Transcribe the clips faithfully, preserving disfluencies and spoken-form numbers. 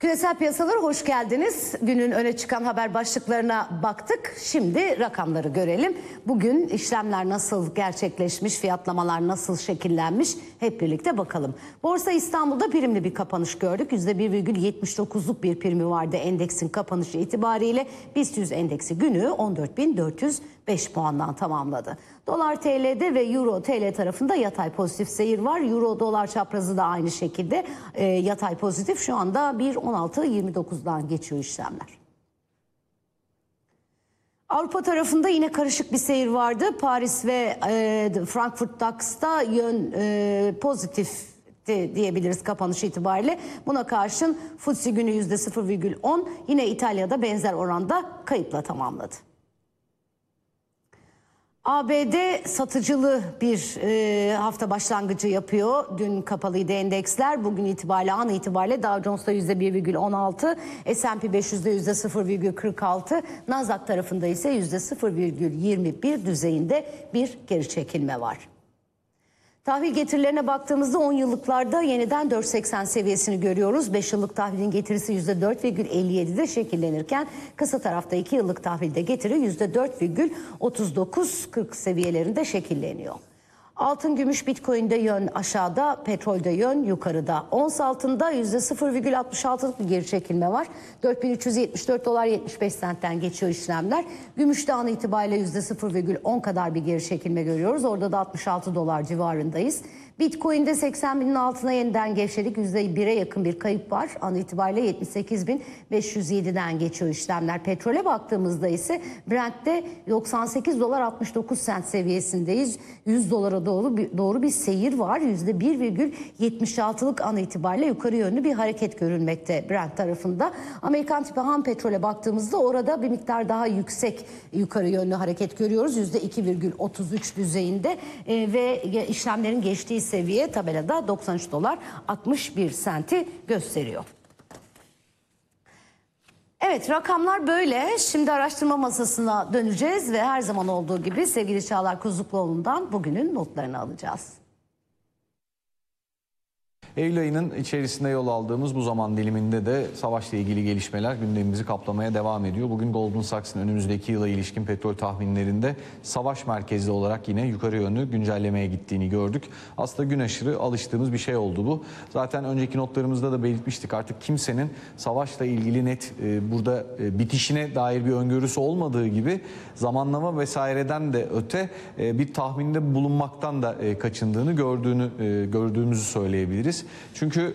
Küresel piyasalara hoş geldiniz. Günün öne çıkan haber başlıklarına baktık. Şimdi rakamları görelim. Bugün işlemler nasıl gerçekleşmiş, fiyatlamalar nasıl şekillenmiş hep birlikte bakalım. Borsa İstanbul'da primli bir kapanış gördük. yüzde bir virgül yetmiş dokuzluk bir primi vardı endeksin kapanışı itibariyle. BIST yüz endeksi günü on dört bin dört yüz beş puandan tamamladı. Dolar T L'de ve Euro T L tarafında yatay pozitif seyir var. Euro dolar çaprazı da aynı şekilde e, yatay pozitif. Şu anda bir on altı yirmi dokuzdan geçiyor işlemler. Avrupa tarafında yine karışık bir seyir vardı. Paris ve e, Frankfurt DAX'ta yön e, pozitif diyebiliriz kapanış itibariyle. Buna karşın F T S E günü yüzde sıfır virgül on, yine İtalya'da benzer oranda kayıpla tamamladı. A B D satıcılı bir e, hafta başlangıcı yapıyor. Dün kapalıydı endeksler. Bugün itibariyle an itibariyle Dow Jones'ta yüzde bir virgül on altı, S and P beş yüzde yüzde sıfır virgül kırk altı, Nasdaq tarafında ise yüzde sıfır virgül yirmi bir düzeyinde bir geri çekilme var. Tahvil getirilerine baktığımızda on yıllıklarda yeniden dört virgül seksen seviyesini görüyoruz. beş yıllık tahvilin getirisi yüzde dört virgül elli yedi'de şekillenirken kısa tarafta iki yıllık tahvilde getiri yüzde dört virgül otuz dokuz kırk seviyelerinde şekilleniyor. Altın, gümüş, bitcoin'de yön aşağıda, petrolde yön yukarıda. Ons altında yüzde sıfır virgül altmış altı'lık bir geri çekilme var. dört bin üç yüz yetmiş dört dolar yetmiş beş sentten geçiyor işlemler. Gümüşte an itibariyle yüzde sıfır virgül on kadar bir geri çekilme görüyoruz. Orada da altmış altı dolar civarındayız. Bitcoin'de seksen binin altına yeniden gevşedik. yüzde bir'e yakın bir kayıp var. An itibariyle yetmiş sekiz bin beş yüz yedi'den geçiyor işlemler. Petrole baktığımızda ise Brent'te doksan sekiz dolar altmış dokuz sent seviyesindeyiz. yüz dolara doğru bir, doğru bir seyir var. yüzde bir virgül yetmiş altı'lık an itibariyle yukarı yönlü bir hareket görülmekte Brent tarafında. Amerikan tipi ham petrole baktığımızda orada bir miktar daha yüksek yukarı yönlü hareket görüyoruz. yüzde iki virgül otuz üç düzeyinde e, ve işlemlerin geçtiği seviye tabelada doksan üç dolar altmış bir senti gösteriyor. Evet, rakamlar böyle. Şimdi araştırma masasına döneceğiz ve her zaman olduğu gibi sevgili Çağlar Kuzlukluoğlu'ndan bugünün notlarını alacağız. Eylül ayının içerisinde yol aldığımız bu zaman diliminde de savaşla ilgili gelişmeler gündemimizi kaplamaya devam ediyor. Bugün Goldman Sachs'ın önümüzdeki yıla ilişkin petrol tahminlerinde savaş merkezli olarak yine yukarı yönlü güncellemeye gittiğini gördük. Aslında gün aşırı alıştığımız bir şey oldu bu. Zaten önceki notlarımızda da belirtmiştik, artık kimsenin savaşla ilgili net e, burada e, bitişine dair bir öngörüsü olmadığı gibi zamanlama vesaireden de öte e, bir tahminde bulunmaktan da e, kaçındığını gördüğünü e, gördüğümüzü söyleyebiliriz. Çünkü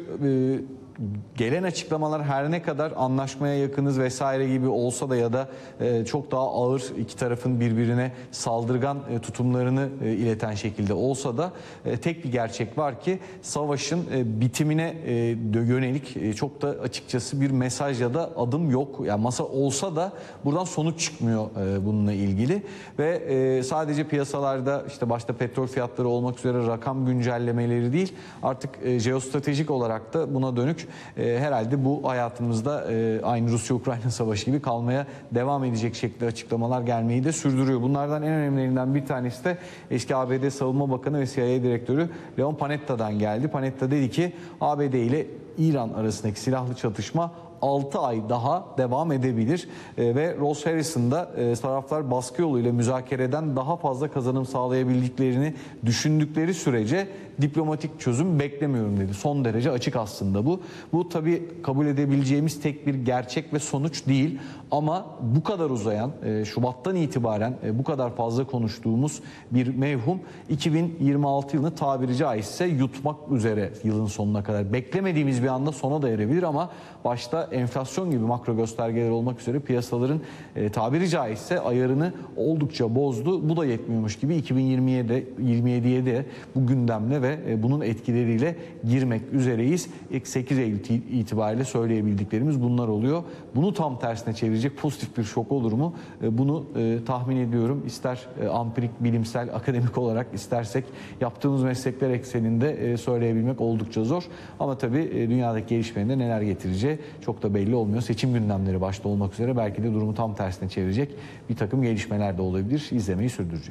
e, gelen açıklamalar her ne kadar anlaşmaya yakınız vesaire gibi olsa da ya da e, çok daha ağır, iki tarafın birbirine saldırgan e, tutumlarını e, ileten şekilde olsa da e, tek bir gerçek var ki savaşın e, bitimine e, yönelik e, çok da açıkçası bir mesaj ya da adım yok. Yani masa olsa da buradan sonuç çıkmıyor e, bununla ilgili ve e, sadece piyasalarda işte başta petrol fiyatları olmak üzere rakam güncellemeleri değil, artık e, jeostratejik olarak da buna dönük e, herhalde bu hayatımızda e, aynı Rusya-Ukrayna savaşı gibi kalmaya devam edecek şekilde açıklamalar gelmeyi de sürdürüyor. Bunlardan en önemlilerinden bir tanesi de eski A B D Savunma Bakanı ve C I A Direktörü Leon Panetta'dan geldi. Panetta dedi ki A B D ile İran arasındaki silahlı çatışma altı ay daha devam edebilir e, ve Ross Harris'ın da e, taraflar baskı yoluyla müzakereden daha fazla kazanım sağlayabildiklerini düşündükleri sürece diplomatik çözüm beklemiyorum dedi. Son derece açık aslında bu. Bu tabii kabul edebileceğimiz tek bir gerçek ve sonuç değil ama bu kadar uzayan, e, Şubat'tan itibaren e, bu kadar fazla konuştuğumuz bir mevhum iki bin yirmi altı yılını tabiri caizse yutmak üzere yılın sonuna kadar. Beklemediğimiz bir anda sona da erebilir ama başta enflasyon gibi makro göstergeler olmak üzere piyasaların e, tabiri caizse ayarını oldukça bozdu. Bu da yetmiyormuş gibi iki bin yirmi yedi'ye de bu gündemle ve e, bunun etkileriyle girmek üzereyiz. İlk sekiz Eylül itibariyle söyleyebildiklerimiz bunlar oluyor. Bunu tam tersine çevirecek pozitif bir şok olur mu? E, bunu e, tahmin ediyorum. İster e, ampirik, bilimsel, akademik olarak istersek yaptığımız meslekler ekseninde e, söyleyebilmek oldukça zor. Ama tabii e, dünyadaki gelişmenin de neler getireceği çok da belli olmuyor. Seçim gündemleri başta olmak üzere belki de durumu tam tersine çevirecek bir takım gelişmeler de olabilir. İzlemeyi sürdüreceğiz.